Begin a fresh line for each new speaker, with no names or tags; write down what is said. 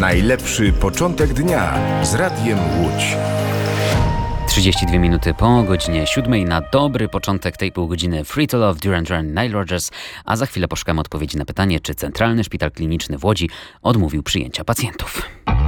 Najlepszy początek dnia z Radiem Łódź.
32 minuty po godzinie 7 na dobry początek tej półgodziny Free to Love, Duran Duran, Nile Rodgers, a za chwilę poszukamy odpowiedzi na pytanie, czy Centralny Szpital Kliniczny w Łodzi odmówił przyjęcia pacjentów.